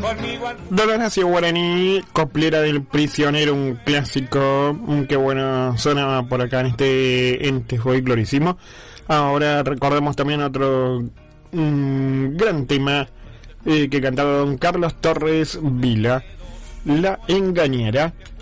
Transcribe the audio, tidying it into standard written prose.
Dolor Nació Guaraní, coplera del prisionero, un clásico que bueno sonaba por acá en este folclorísimo. Ahora recordemos también otro gran tema que cantaba don Carlos Torres Vila, La Engañera.